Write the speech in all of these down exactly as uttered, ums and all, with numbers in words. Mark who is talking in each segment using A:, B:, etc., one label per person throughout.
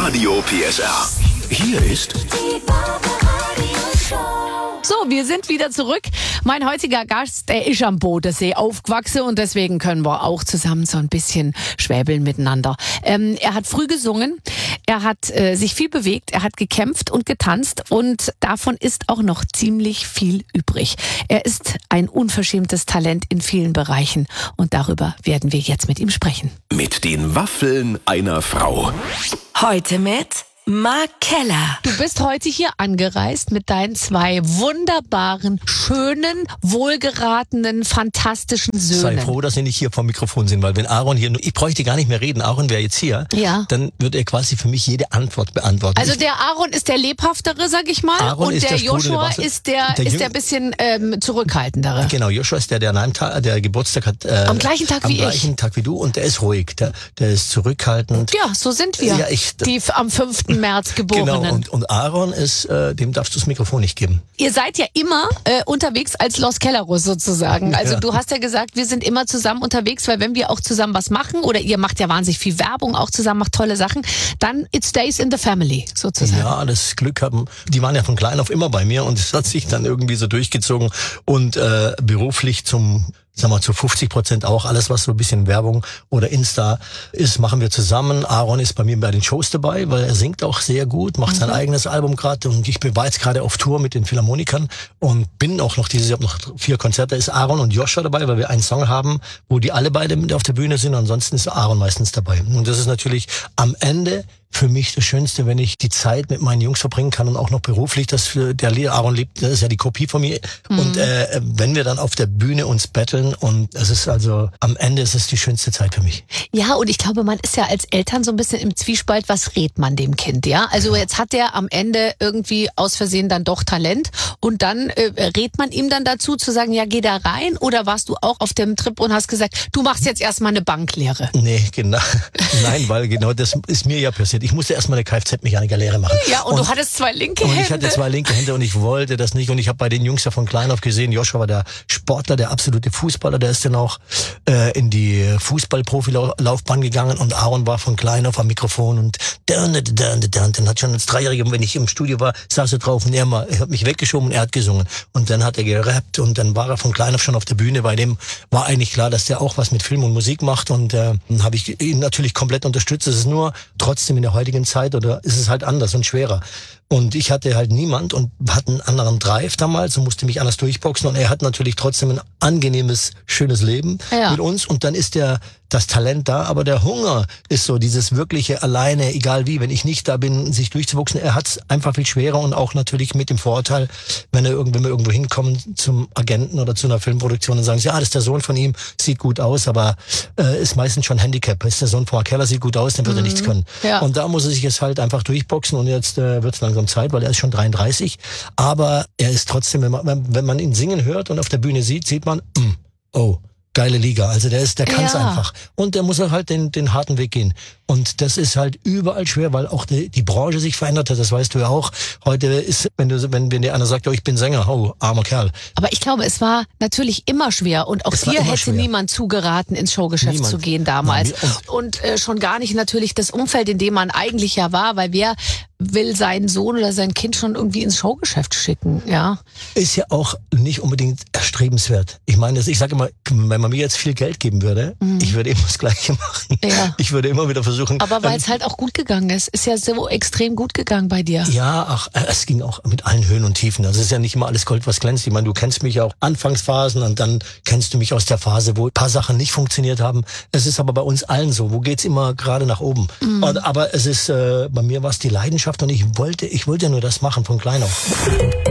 A: Radio P S R. Hier ist
B: Die Barbaradio Show.
C: So, wir sind wieder zurück. Mein heutiger Gast, der ist am Bodensee aufgewachsen und deswegen können wir auch zusammen so ein bisschen schwäbeln miteinander. Ähm, er hat früh gesungen, er hat äh, sich viel bewegt, er hat gekämpft und getanzt und davon ist auch noch ziemlich viel übrig. Er ist ein unverschämtes Talent in vielen Bereichen und darüber werden wir jetzt mit ihm sprechen.
A: mit den Waffeln einer Frau.
D: Heute mit Mark Keller.
C: Du bist heute hier angereist mit deinen zwei wunderbaren, schönen, wohlgeratenen, fantastischen Söhnen.
E: Sei froh, dass Sie nicht hier vom Mikrofon sind, weil wenn Aaron hier, ich bräuchte gar nicht mehr reden, Aaron wäre jetzt hier,
C: Ja.
E: dann würde er quasi für mich jede Antwort beantworten.
C: Also
E: Ich-
C: der Aaron ist der lebhaftere, sag ich mal,
E: Aaron
C: und
E: ist
C: der
E: der sprudelnde
C: Joshua
E: Wasser.
C: ist der,
E: Der
C: ist
E: Jüng-
C: der bisschen ähm, zurückhaltendere.
E: Genau, Joshua ist der, der an einem Tag, der Geburtstag hat. Äh,
C: Am gleichen Tag wie ich.
E: Am gleichen Tag wie du und der ist ruhig, der, der ist zurückhaltend.
C: Ja, so sind wir,
E: Ja, ich-
C: die f- am fünften März Geborenen.
E: Genau, und, und Aaron ist, äh, dem darfst du das Mikrofon nicht geben.
C: Ihr seid ja immer äh, unterwegs als Los Kellerus sozusagen. Also
E: Ja.
C: du hast ja gesagt, wir sind immer zusammen unterwegs, weil wenn wir auch zusammen was machen oder ihr macht ja wahnsinnig viel Werbung, auch zusammen macht tolle Sachen, dann it stays in the family sozusagen.
E: Ja, das Glück haben, die waren ja von klein auf immer bei mir und es hat sich dann irgendwie so durchgezogen und äh, beruflich zum, sagen wir, zu fünfzig Prozent auch alles, was so ein bisschen Werbung oder Insta ist, machen wir zusammen. Aaron ist bei mir bei den Shows dabei, weil er singt auch sehr gut, macht sein eigenes Album gerade und ich war jetzt gerade auf Tour mit den Philharmonikern und bin auch noch dieses Jahr noch vier Konzerte. Ist Aaron und Joshua dabei, weil wir einen Song haben, wo die alle beide mit auf der Bühne sind. Ansonsten ist Aaron meistens dabei. Und das ist natürlich am Ende für mich das Schönste, wenn ich die Zeit mit meinen Jungs verbringen kann und auch noch beruflich, das für der Lee Aaron liebt, das ist ja die Kopie von mir. Und äh, wenn wir dann auf der Bühne uns betteln und es ist also, am Ende ist es die schönste Zeit für mich.
C: Ja, und ich glaube, man ist ja als Eltern so ein bisschen im Zwiespalt, was rät man dem Kind, ja? Also jetzt hat der am Ende irgendwie aus Versehen dann doch Talent und dann äh, rät man ihm dann dazu zu sagen, ja, geh da rein, oder warst du auch auf dem Trip und hast gesagt, du machst jetzt erstmal eine Banklehre?
E: Nee, genau. Nein, weil genau das ist mir ja passiert. Ich musste erstmal eine Kfz-Mechanikerlehre machen.
C: Ja, und, du hattest zwei linke
E: Und
C: Hände.
E: ich hatte zwei linke Hände und ich wollte das nicht. Und ich habe bei den Jungs ja von klein auf gesehen, Joshua war der Sportler, der absolute Fußballer, der ist dann auch äh, in die Fußball-Profi-Laufbahn gegangen und Aaron war von klein auf am Mikrofon und dann, dann, dann, dann, dann hat schon als Dreijähriger, wenn ich im Studio war, saß er drauf und er mal, er hat mich weggeschoben und er hat gesungen. Und dann hat er gerappt und dann war er von klein auf schon auf der Bühne. Bei dem war eigentlich klar, dass der auch was mit Film und Musik macht und äh, dann habe ich ihn natürlich komplett unterstützt. Es ist nur trotzdem in der heutigen Zeit oder ist es halt anders und schwerer. Und ich hatte halt niemand und hatte einen anderen Drive damals und musste mich anders durchboxen. Und er hat natürlich trotzdem ein angenehmes, schönes Leben
C: Ja.
E: mit uns. Und dann ist der das Talent da, aber der Hunger ist so dieses wirkliche alleine, egal wie, wenn ich nicht da bin, sich durchzuboxen. Er hat es einfach viel schwerer und auch natürlich mit dem Vorurteil, wenn er irgendwo, wenn wir irgendwo hinkommen zum Agenten oder zu einer Filmproduktion und sagen, ja, das ist der Sohn von ihm, sieht gut aus, aber äh, ist meistens schon Handicap. Ist der Sohn von Mark Keller, sieht gut aus, dann wird er nichts können.
C: Ja.
E: Und da muss er sich jetzt halt einfach durchboxen und jetzt äh, wird es langsam Zeit, weil er ist schon dreiunddreißig. Aber er ist trotzdem, wenn man, wenn, wenn man ihn singen hört und auf der Bühne sieht, sieht man, mm, oh, geile Liga. Also der ist, der kann es
C: Ja.
E: einfach. Und der muss halt den, den harten Weg gehen. Und das ist halt überall schwer, weil auch die, die Branche sich verändert hat. Das weißt du ja auch. Heute ist, wenn du, wenn, wenn dir einer sagt, oh, ich bin Sänger, oh, armer Kerl.
C: Aber ich glaube, es war natürlich immer schwer und auch
E: Es war
C: dir
E: immer
C: hätte
E: schwer.
C: niemand zugeraten, ins Showgeschäft
E: Niemand.
C: zu gehen damals.
E: Nein,
C: und äh, schon gar nicht natürlich das Umfeld, in dem man eigentlich ja war, weil wer will seinen Sohn oder sein Kind schon irgendwie ins Showgeschäft schicken, ja?
E: Ist ja auch nicht unbedingt erstrebenswert. Ich meine, das- ich sage immer, wenn man mir jetzt viel Geld geben würde, ich würde immer das Gleiche machen.
C: Ja.
E: Ich würde immer wieder versuchen.
C: Aber weil
E: ähm,
C: es halt auch gut gegangen ist, ist ja so extrem gut gegangen bei dir.
E: Ja, ach, äh, es ging auch mit allen Höhen und Tiefen. Also es ist ja nicht immer alles Gold, was glänzt. Ich meine, du kennst mich ja auch Anfangsphasen und dann kennst du mich aus der Phase, wo ein paar Sachen nicht funktioniert haben. Es ist aber bei uns allen so. Wo geht's immer gerade nach oben? Und, aber es ist, äh, bei mir war es die Leidenschaft und ich wollte, ich wollte nur das machen von klein auf.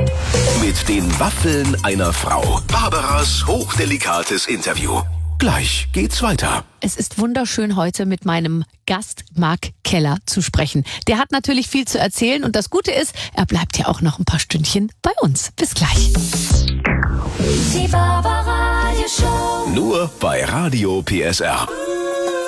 A: Mit den Waffeln einer Frau. Barbaras hochdelikates Interview. Gleich geht's weiter.
C: Es ist wunderschön, heute mit meinem Gast Mark Keller zu sprechen. Der hat natürlich viel zu erzählen und das Gute ist, er bleibt ja auch noch ein paar Stündchen bei uns. Bis gleich.
B: Die Barbaradio Show.
A: Nur bei Radio P S R.